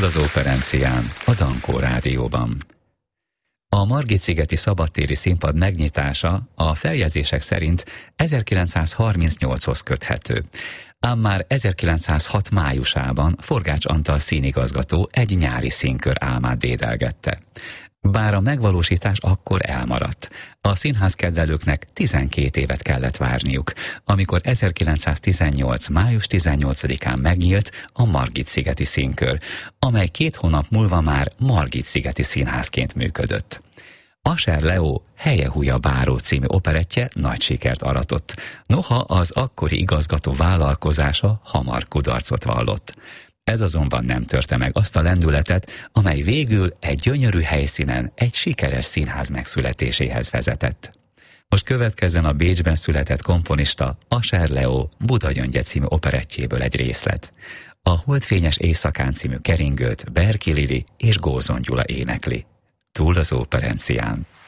Túl az Operencián, a Dankó Rádióban. A Margit-szigeti szabadtéri színpad megnyitása a feljegyzések szerint 1938-hoz köthető. Ám már 1906 májusában Forgács Antal színigazgató egy nyári színkör álmát dédelgette. Bár a megvalósítás akkor elmaradt. A színházkedvelőknek 12 évet kellett várniuk, amikor 1918. május 18-án megnyílt a Margit-szigeti színkör, amely 2 hónap múlva már Margit-szigeti színházként működött. Ascher Leo Helye-húja báró című operettje nagy sikert aratott, noha az akkori igazgató vállalkozása hamar kudarcot vallott. Ez azonban nem törte meg azt a lendületet, amely végül egy gyönyörű helyszínen egy sikeres színház megszületéséhez vezetett. Most következzen a Bécsben született komponista Ascher Leo Buda Gyöngye című operettjéből egy részlet. A Holdfényes éjszakán című keringőt Berki Lili és Gózon Gyula énekli. Túl az Operencián.